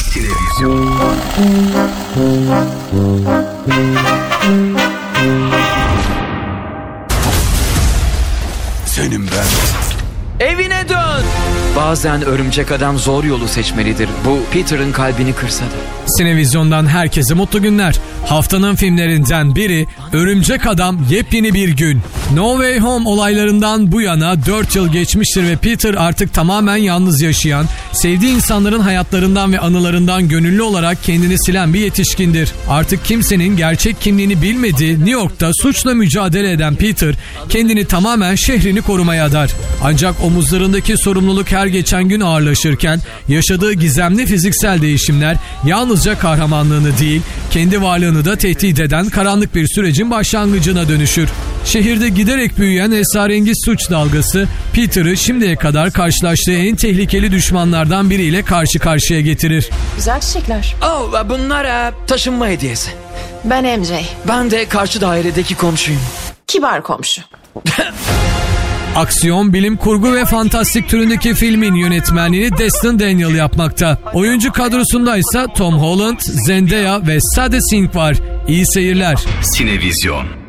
Sinevizyon. Senin ben. Evine dön. Bazen örümcek adam zor yolu seçmelidir. Bu Peter'ın kalbini kırsa da. Sinevizyon'dan herkese mutlu günler. Haftanın filmlerinden biri Örümcek Adam Yepyeni Bir Gün. No Way Home olaylarından bu yana 4 yıl geçmiştir ve Peter artık tamamen yalnız yaşayan, sevdiği insanların hayatlarından ve anılarından gönüllü olarak kendini silen bir yetişkindir. Artık kimsenin gerçek kimliğini bilmediği New York'ta suçla mücadele eden Peter, kendini tamamen şehrini korumaya adar. Ancak omuzlarındaki sorumluluk her geçen gün ağırlaşırken yaşadığı gizemli fiziksel değişimler yalnızca kahramanlığını değil, kendi varlığını da tehdit eden karanlık bir sürecin başlangıcına dönüşür. Şehirde giderek büyüyen esrarengiz suç dalgası Peter'ı şimdiye kadar karşılaştığı en tehlikeli düşmanlardan biriyle karşı karşıya getirir. Güzel çiçekler. Oh, bunlar taşınma hediyesi. Ben MJ. Ben de karşı dairedeki komşuyum. Kibar komşu. Aksiyon, bilim kurgu ve fantastik türündeki filmin yönetmenliğini Destin Daniel yapmakta. Oyuncu kadrosunda ise Tom Holland, Zendaya ve Sadie Sink var. İyi seyirler. Sinevizyon.